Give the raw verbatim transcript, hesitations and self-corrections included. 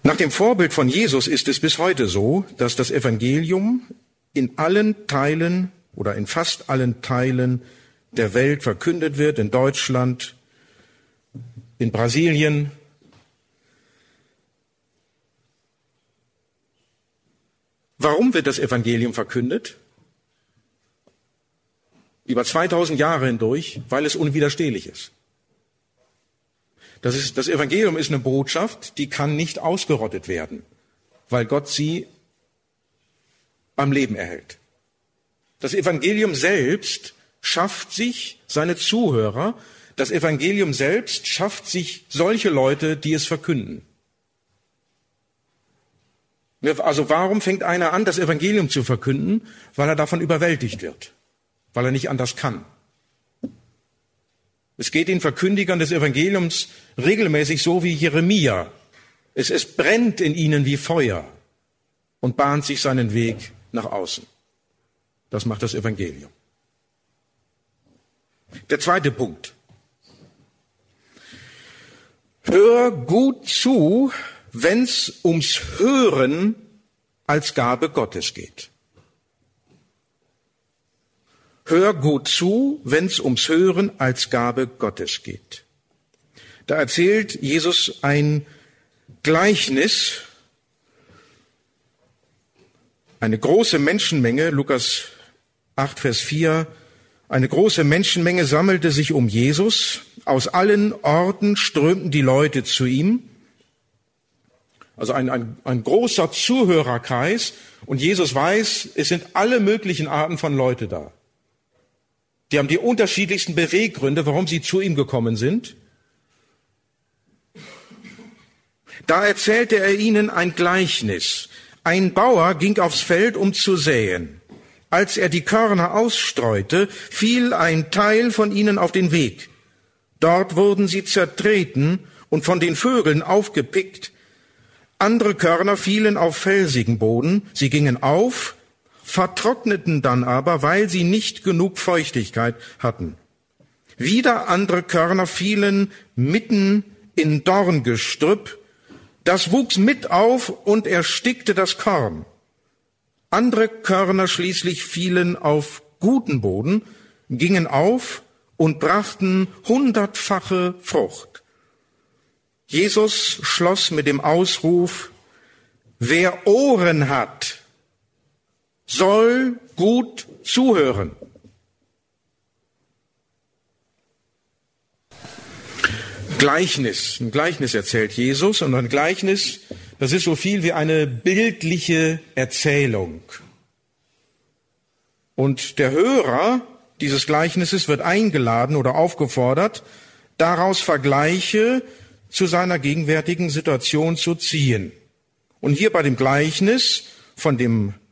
Nach dem Vorbild von Jesus ist es bis heute so, dass das Evangelium in allen Teilen oder in fast allen Teilen der Welt verkündet wird, in Deutschland, in Brasilien. Warum wird das Evangelium verkündet? Über zweitausend Jahre hindurch, weil es unwiderstehlich ist. Das ist, das Evangelium ist eine Botschaft, die kann nicht ausgerottet werden, weil Gott sie am Leben erhält. Das Evangelium selbst schafft sich seine Zuhörer, das Evangelium selbst schafft sich solche Leute, die es verkünden. Also warum fängt einer an, das Evangelium zu verkünden? Weil er davon überwältigt wird, weil er nicht anders kann. Es geht den Verkündigern des Evangeliums regelmäßig so wie Jeremia. Es, es brennt in ihnen wie Feuer und bahnt sich seinen Weg nach außen. Das macht das Evangelium. Der zweite Punkt. Hör gut zu, wenn es ums Hören als Gabe Gottes geht. Hör gut zu, wenn es ums Hören als Gabe Gottes geht. Da erzählt Jesus ein Gleichnis. Eine große Menschenmenge, Lukas acht, Vers vier, eine große Menschenmenge sammelte sich um Jesus. Aus allen Orten strömten die Leute zu ihm. Also ein, ein, ein großer Zuhörerkreis. Und Jesus weiß, es sind alle möglichen Arten von Leute da. Die haben die unterschiedlichsten Beweggründe, warum sie zu ihm gekommen sind. Da erzählte er ihnen ein Gleichnis. Ein Bauer ging aufs Feld, um zu säen. Als er die Körner ausstreute, fiel ein Teil von ihnen auf den Weg. Dort wurden sie zertreten und von den Vögeln aufgepickt. Andere Körner fielen auf felsigen Boden. Sie gingen auf, vertrockneten dann aber, weil sie nicht genug Feuchtigkeit hatten. Wieder andere Körner fielen mitten in Dorngestrüpp. Das wuchs mit auf und erstickte das Korn. Andere Körner schließlich fielen auf guten Boden, gingen auf und brachten hundertfache Frucht. Jesus schloss mit dem Ausruf: Wer Ohren hat, soll gut zuhören. Gleichnis, ein Gleichnis erzählt Jesus, und ein Gleichnis, das ist so viel wie eine bildliche Erzählung. Und der Hörer dieses Gleichnisses wird eingeladen oder aufgefordert, daraus Vergleiche zu seiner gegenwärtigen Situation zu ziehen. Und hier bei dem Gleichnis von dem